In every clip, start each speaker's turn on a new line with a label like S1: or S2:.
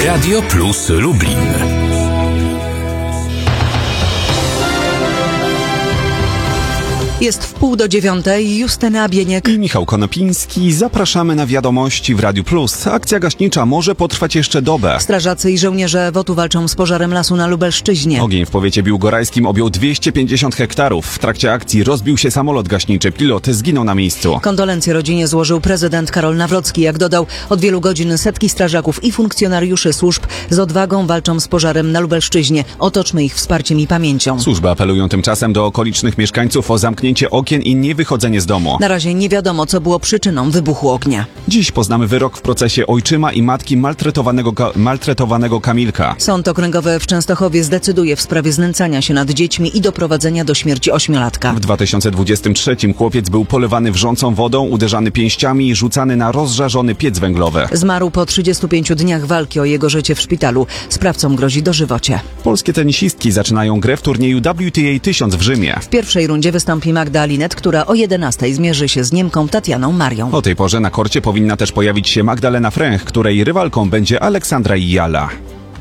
S1: Radio Plus Lublin.
S2: Jest 8:30, Justyna Bieniek
S3: i Michał Konopiński. Zapraszamy na wiadomości w Radiu Plus. Akcja gaśnicza może potrwać jeszcze dobę.
S2: Strażacy i żołnierze WOT-u walczą z pożarem lasu na Lubelszczyźnie.
S3: Ogień w powiecie biłgorajskim objął 250 hektarów. W trakcie akcji rozbił się samolot gaśniczy. Pilot zginął na miejscu.
S2: Kondolencje rodzinie złożył prezydent Karol Nawrocki. Jak dodał, od wielu godzin setki strażaków i funkcjonariuszy służb z odwagą walczą z pożarem na Lubelszczyźnie. Otoczmy ich wsparciem i pamięcią.
S3: Służby apelują tymczasem do okolicznych mieszkańców o zamknięcie okien i niewychodzenie z domu.
S2: Na razie nie wiadomo, co było przyczyną wybuchu ognia.
S3: Dziś poznamy wyrok w procesie ojczyma i matki maltretowanego Kamilka.
S2: Sąd okręgowy w Częstochowie zdecyduje w sprawie znęcania się nad dziećmi i doprowadzenia do śmierci 8-latka.
S3: W 2023 chłopiec był polewany wrzącą wodą, uderzany pięściami i rzucany na rozżarzony piec węglowy.
S2: Zmarł po 35 dniach walki o jego życie w szpitalu. Sprawcom grozi dożywocie.
S3: Polskie tenisistki zaczynają grę w turnieju WTA 1000 w Rzymie.
S2: W pierwszej rundzie wystąpi Magda Alinet, która o 11:00 zmierzy się z Niemką Tatianą Marią.
S3: O tej porze na korcie powinna też pojawić się Magdalena Fręch, której rywalką będzie Aleksandra Jala.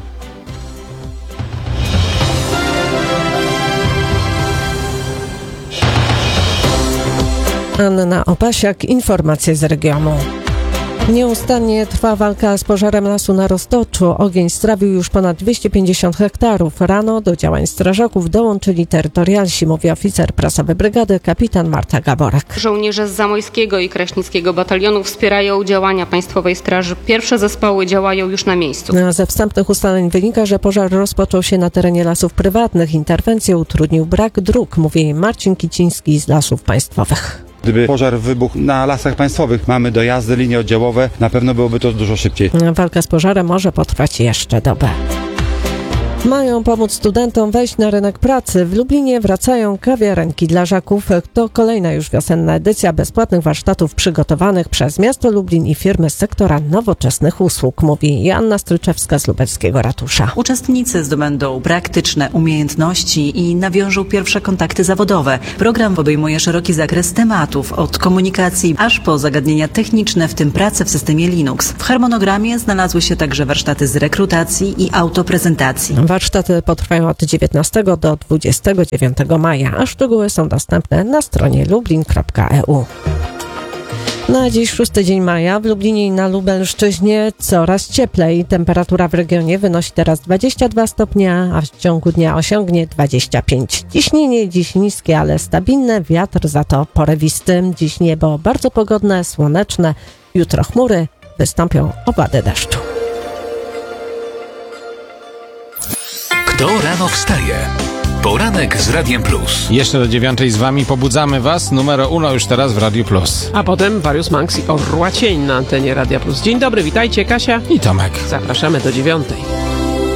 S4: Anna Opasiak, informacje z regionu. Nieustannie trwa walka z pożarem lasu na Roztoczu. Ogień strawił już ponad 250 hektarów. Rano do działań strażaków dołączyli terytorialsi, mówi oficer prasowy brygady, kapitan Marta Gaborek.
S5: Żołnierze z Zamojskiego i Kraśnickiego batalionu wspierają działania Państwowej Straży. Pierwsze zespoły działają już na miejscu.
S4: Ze wstępnych ustaleń wynika, że pożar rozpoczął się na terenie lasów prywatnych. Interwencję utrudnił brak dróg, mówi Marcin Kiciński z Lasów Państwowych.
S6: Gdyby pożar wybuchł na lasach państwowych, mamy dojazdy, linie oddziałowe, na pewno byłoby to dużo szybciej.
S4: Walka z pożarem może potrwać jeszcze dobę. Mają pomóc studentom wejść na rynek pracy. W Lublinie wracają kawiarenki dla żaków. To kolejna już wiosenna edycja bezpłatnych warsztatów przygotowanych przez miasto Lublin i firmy z sektora nowoczesnych usług, mówi Joanna Stryczewska z lubelskiego ratusza.
S7: Uczestnicy zdobędą praktyczne umiejętności i nawiążą pierwsze kontakty zawodowe. Program obejmuje szeroki zakres tematów, od komunikacji aż po zagadnienia techniczne, w tym pracę w systemie Linux. W harmonogramie znalazły się także warsztaty z rekrutacji i autoprezentacji.
S4: Warsztaty potrwają od 19 do 29 maja, a szczegóły są dostępne na stronie lublin.eu. Na dziś 6 dzień maja w Lublinie i na Lubelszczyźnie coraz cieplej. Temperatura w regionie wynosi teraz 22 stopnie, a w ciągu dnia osiągnie 25. Ciśnienie dziś niskie, ale stabilne, wiatr za to porywisty. Dziś niebo bardzo pogodne, słoneczne. Jutro chmury, wystąpią opady deszczu.
S1: Kto rano wstaje? Poranek z Radiem Plus.
S8: Jeszcze do 9:00 z wami pobudzamy was. Numero 1 już teraz w Radiu Plus.
S9: A potem Warius Manx i Orła Cień na antenie Radia Plus. Dzień dobry, witajcie, Kasia
S8: i Tomek.
S9: Zapraszamy do 9:00.